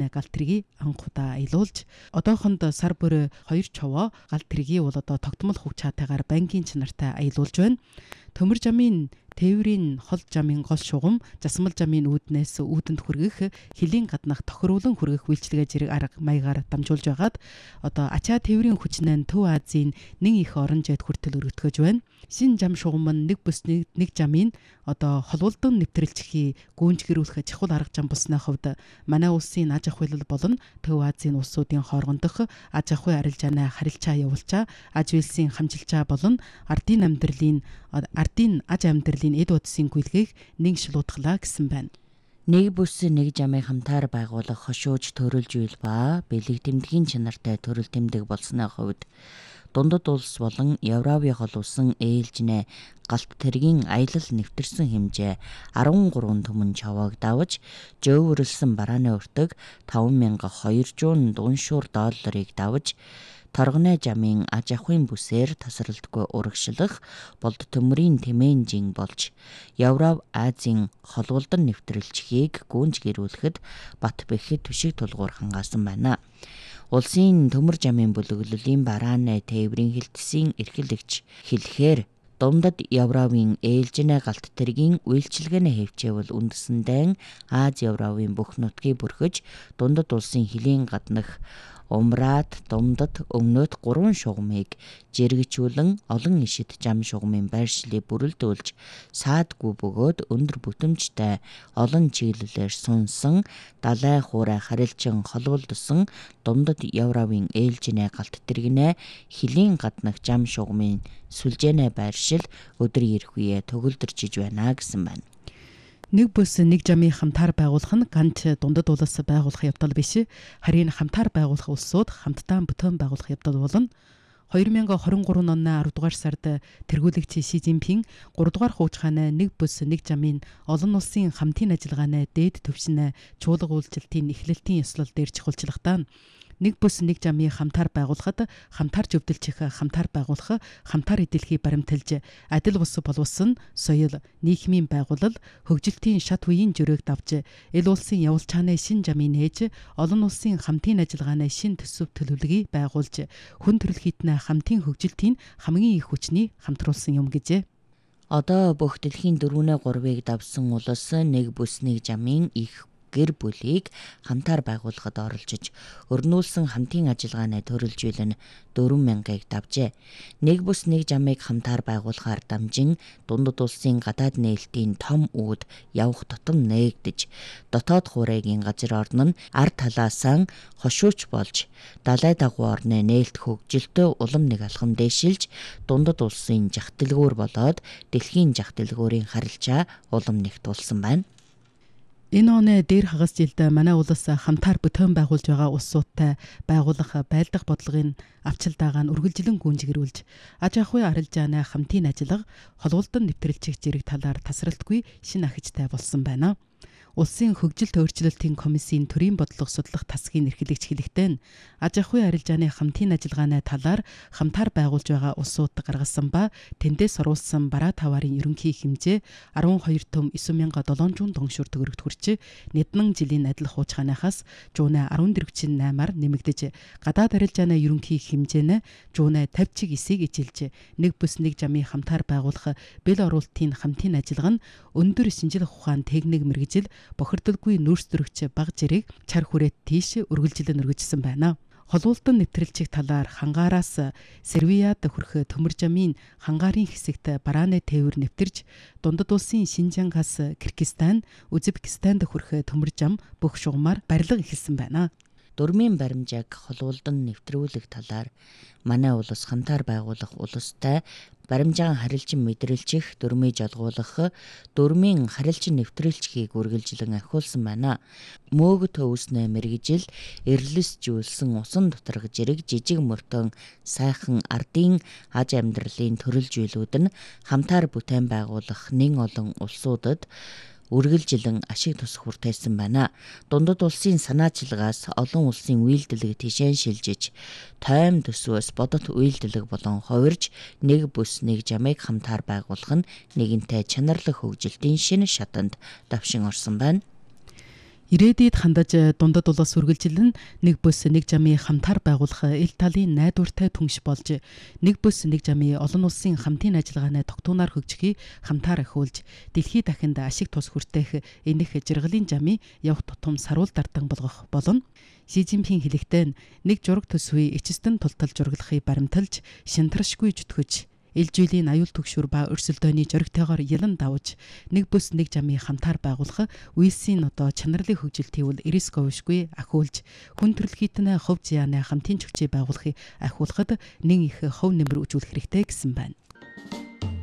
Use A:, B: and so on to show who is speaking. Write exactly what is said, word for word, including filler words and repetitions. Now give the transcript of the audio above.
A: галт тэргийг анх удаа аялуулж одоохонд сар бүр хоёр човоо галт тэргийг бол одоо тогтмол хөв чаатайгаар банкийн чанартай аялуулж байна. Төмөр жамын тээврийн хол жамын гол шугам засмал жамын үүднээс үүдэнд хүргэх хилийн гаднах тохируулан хүргэх үйлчилгээ зэрэг арга маягаар дамжуулж байгаад одоо ачаа тээврийн хүчнэн Төв Азийн нэг их орон зайд хүртэл өргөтгөж байна. Шин жам шугам нь нэг бүс нэг жамын одоо холволдон нэвтрэлцхий гүнж гэрүүлэх чухал арга зам болсны хувьд манай улсын аж ахуй болон Төв Азийн улсуудын хоорондох аж ахуй арилжааны харилцаа явуулчаа аж үйлсийн хамжилчаа болон ардын амьдралын ардын аж амьдралын эд удсын гүйлгээг нэг шилуутглаа гэсэн байна.
B: Нэг бүс нэг жамыг хамтаар байгуулах хошууж төрөлж үйл ба бэлэг тэмдгийн чанартай төрөл тэмдэг болсны хувьд дундад улс болон Европын хол улсын ээлжнэ галт тэргийн аялал нэвтэрсэн хэмжээ арван гурван түмэн чавааг давж жөөвөрлсөн барааны өртөг таван мянга хоёржуун дуншуур долларыг давж торгоны жамын аж ахуйн бүсээр тасралтгүй урагшлах болд төмрийн тэмээнжин болж Европ Азийн холволдон нэвтрэлчхийг гүнж гэрүүлэхэд бат бэхэд түшиг тулгуур хангаасан байна. Улсын төмөр жамын бүлэглэлийн барааны тээврийн хилтсийн эрхлэгч хэлэхээр дундад Европын ээлжинэ галт тэргийн үйлчилгээний хэвчээвэл үндэсэндээ Аз Европын бүх нутгийг бүрхэж дундад улсын хилийн гаднах Умраад, Думдад, Өмнөд гурван шугамыг жиргэжүүлэн олон ишид жам шугамын байршлыг бүрэлдүүлж саадгүй бөгөөд өндөр бүтэмжтэй олон чиглэлээр сунсан далай хуурай харилцан холболдсон Думдад Европын ээлжинэ галт тэргэнэ хилийн гаднах жам шугамын сүлжээнэ байршил өдөр ирэх үе төгөлдөрчиж байна гэсэн байна.
A: Нэг бүс нэг жамыг хамтаар байгуулах нь ганц дундад улс байгуулах явдал биш, харин хамтаар байгуулах улсууд хамтдаа бүтээн байгуулах явдал болно. хоёр мянга хорин гурав оны арав дугаар сард тэргүүлэгч Ши Цзиньпин гурав дугаар хуучгааны нэг бүс нэг жамын олон улсын хамтын ажиллагааны дээд түвшинэ чуулга үйлчлэлтийн эхлэлтийн ёслол дээр чухалчлагтаа нэг бүс нэг жамыг хамтаар байгуулахад хамтаар зөвдөлчих хамтаар байгуулах хамтаар эдэлхийг баримталж адил бус боловсон соёл нийгмийн байгуулал хөгжилтийн шат үеийн жөрөөг давж эл улсын явуулчааны шин жамын нээж олон улсын хамтын ажиллагааны шин төсөв төлөвлөгийг байгуулж хүн төрөлхитнэ хамтын хөгжилтийн хамгийн их хүчний хамтруулсан юм гэжээ.
B: Одоо бүх дэлхийн дөрвөн гурвыг давсан улс нэг бүс нэг жамын их гэр бүлийг хамтаар байгуулахад оролцож өрнүүлсэн хамтын ажиллагааны төрөлжүүлэн дөрвөн мянгаыг давжээ. Нэг бүс нэг жамыг хамтаар байгуулахаар дамжин дундад улсын гадаад нээлтийн том үүд явах тутам нээгдэж дотоод хуурайгийн газар орн нь ард талаасаа хошууч болж далай дагуу орны нээлт хөгжилтөө улам нэг алхам дээшилж дундад улсын жах дэлгүүр болоод дэлхийн жах дэлгүүрийн харилцаа улам нэгт болсон байна.
A: Энэ оны дээр хагас жилд манай улс хамтаар бүтээн байгуулж байгаа улсуудтай байгуулах байлдах бодлогын авчилдаагаа нь үргэлжлэн гүнж гэрүүлж аж ахуй арилжааны хамтын ажиллага холволдон нэвтрэлчих зэрэг талаар тасралтгүй шин ахижтай болсон байна. Улсын хөгжилт өөрчлөлтийн комиссийн төрийн бодлого судлах тасгийн эрхлэгч хэлэхдээ аж ахуй арилжааны хамтын ажиллагааны талаар хамтаар байгуулж байгаа улсууд гаргасан ба тэндээс оруулсан бараа таварын ерөнхий хэмжээ арван хоёр төм девять мянга седемсот дуншуур төгрөгт хүрч нэгдэн жилийн адил хуучгаанаас жуунэ арван дөрвчин наймаар нэмэгдэж гадаад арилжааны ерөнхий хэмжээ нь жуунэ тавьж чиг эсийг ижүүлж нэг бүс нэг жамыг хамтаар байгуулах бэл оруулалтын хамтын ажиллагаа нь өндөр шинжлэх ухаан техник мэргэжил бохирдолгүй нүүрс төрөгч баг зэрэг чар хүрээт тийш үргэлжлэн өргөжсөн байна. Холволдон нэвтрэлчих талаар хангаараас Сербиад хүрэх төмөр жамын хангаарын хэсэгт барааны тээвэр нэвтэрж дундад улсын Шинжангаас Киргизстан, Узбекистанд хүрэх төмөр жам бүх шугамаар барилга эхэлсэн байна.
B: Дөрмийн баримжааг холволдон нэвтрүүлэх талаар манай улс хамтаар байгуулах улстай баримжаан харилцан мэдрэлчих дөрмийг жолгуулах дөрмийн харилцан нэвтрүүлчихийг үргэлжлэн ахиулсан байна. Мөөг төвснэ мэрэгжил эрлэсжүүлсэн усан доторх зэрэг жижиг мөртөн сайхан ардын аж амьдралын төрөлжүүлүүд нь хамтаар бүтээн байгуулах нэн олон улсуудад үргэлжлэн ашиг тусах хүртээсэн байна. Дундад улсын санаачилгаас олон улсын үйлдэлэг тишээн шилжиж, тойм төсвөөс бодот үйлдэлэг болон хувирж нэг бүс нэг жамыг хамтаар байгуулах нь нэгэнтээ чанарлах хөгжилтийн шинэ шатанд давшин орсон байна.
A: Ирээдүйд хандаж дундад улс үргэлжилэн нэг бүс нэг жамын хамтаар байгуулах ил талын найдвартай түнш болж нэг бүс нэг жамын олон улсын хамтын ажиллагааны тогтуунаар хөгжихийг хамтаар ахиулж дэлхийд дахинд ашиг тус хүртэх энэх жиргалын жамын явх тутам саруул дардан болгох болно. Ши Цзиньпин хэлэхдээ нэг жураг төсвийн эцэстэн тултал жураглахыг баримталж шинтаршгүй зүтгэж ээлжилийн аюул түгшүүр ба өрсөлдөөний жоригтойгоор ялан давж нэг бүс нэг жамын хамтаар байгуулах үйлсийн одоо чанарлын хөгжилтийг бол эрисговшгүй ахиулж хүн төрөлхитнэ хов зяаны хамтын чөчөө байгуулахыг ахиулахад нэг их хов нэмэр үзүүлэх хэрэгтэй гэсэн байна.